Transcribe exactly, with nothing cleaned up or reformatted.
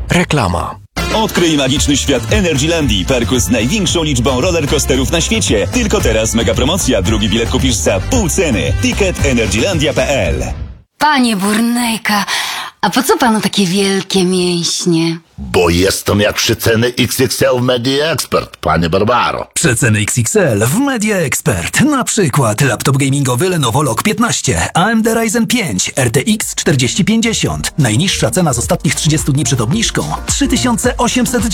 Reklama. Odkryj magiczny świat Energylandii, parku z największą liczbą rollercoasterów na świecie. Tylko teraz mega promocja. Drugi bilet kupisz za pół ceny. Ticket energylandia kropka p l. Panie Burnejka, a po co panu takie wielkie mięśnie? Bo jestem jak przeceny X X L w Media Expert, panie Barbaro. Przeceny X X L w Media Expert. Na przykład laptop gamingowy Lenovo Log piętnaście, A M D Ryzen pięć, R T X czterdzieści pięćdziesiąt. Najniższa cena z ostatnich trzydziestu dni przed obniżką trzy tysiące osiemset